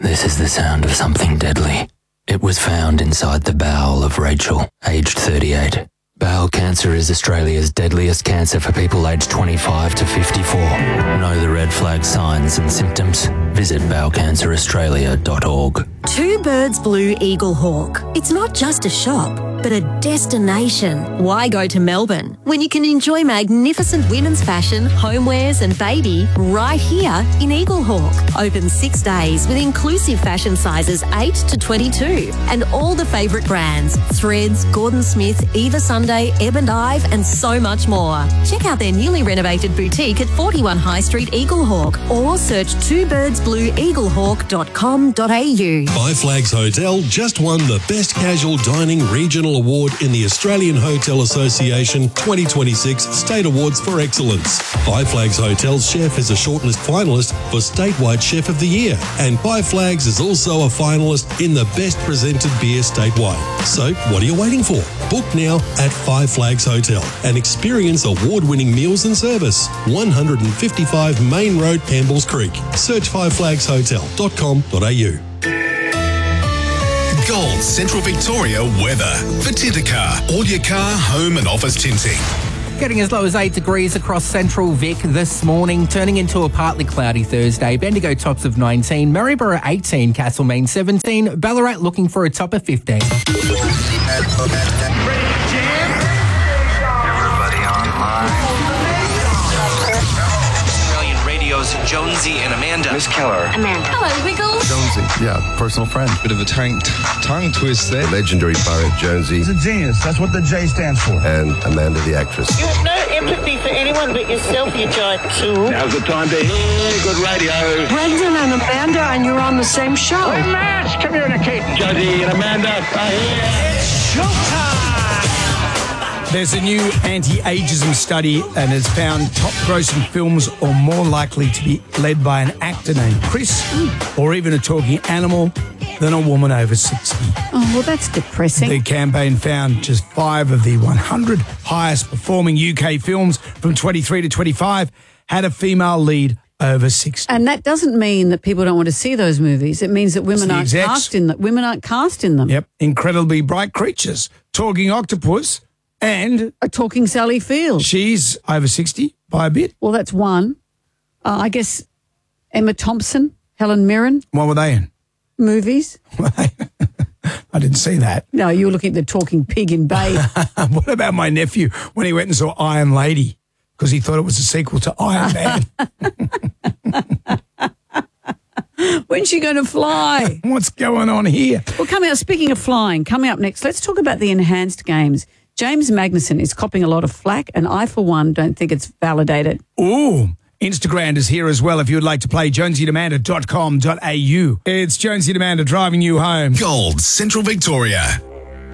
This is the sound of something deadly. It was found inside the bowel of Rachel, aged 38. Bowel cancer is Australia's deadliest cancer for people aged 25 to 54. Know the red flag signs and symptoms? Visit bowelcanceraustralia.org. Two Birds Blue Eagle Hawk. It's not just a shop, but a destination. Why go to Melbourne when you can enjoy magnificent women's fashion, homewares and baby right here in Eagle Hawk? Open 6 days with inclusive fashion sizes 8 to 22 and all the favourite brands, Threads, Gordon Smith, Eva Sunday, Ebb and Ive and so much more. Check out their newly renovated boutique at 41 High Street, Eagle Hawk, or search twobirdsblueeaglehawk.com.au. Five Flags Hotel just won the Best Casual Dining Regional Award in the Australian Hotel Association 2026 State Awards for Excellence. Five Flags Hotel's chef is a shortlist finalist for Statewide Chef of the Year, and Five Flags is also a finalist in the Best Presented Beer statewide. So, what are you waiting for? Book now at Five Flags Hotel and experience award-winning meals and service. 155 Main Road, Campbells Creek. Search fiveflagshotel.com.au. Gold Central Victoria weather. For Tintercar, all your car, home and office tinting. Getting as low as 8 degrees across central Vic this morning, turning into a partly cloudy Thursday. Bendigo tops of 19, Maryborough 18, Castlemaine 17, Ballarat looking for a top of 15. Ready to jam? Everybody online. Australian Radio's Jonesy and Amanda. Miss Keller. Amanda. Hello, Wiggles. Jonesy, yeah, personal friend. Bit of a tongue twist there. The legendary poet Jonesy. He's a genius. That's what the J stands for. And Amanda the actress. You have no empathy for anyone but yourself, you giant tool. Now's the time to hear good radio. Brendan and Amanda, and you're on the same show. We're mass communicating. Jonesy and Amanda are here. It's showtime! There's a new anti-ageism study and has found top-grossing films are more likely to be led by an actor named Chris or even a talking animal than a woman over 60. Oh, well, that's depressing. The campaign found just 5 of the 100 highest-performing UK films from 23 to 25 had a female lead over 60. And that doesn't mean that people don't want to see those movies. It means that women aren't cast in them. Women aren't cast in them. Yep, incredibly bright creatures, talking octopus, and a talking Sally Field. She's over 60 by a bit. Well, that's one. I guess Emma Thompson, Helen Mirren. What were they in? Movies. I didn't see that. No, you were looking at the talking pig in Babe. What about my nephew when he went and saw Iron Lady because he thought it was a sequel to Iron Man? When's she going to fly? What's going on here? Well, speaking of flying, coming up next, let's talk about the enhanced games. James Magnuson is copping a lot of flack, and I, for one, don't think it's validated. Ooh, Instagram is here as well if you would like to play jonesyandamanda.com.au. It's Jonesy and Amanda driving you home. Gold Central Victoria.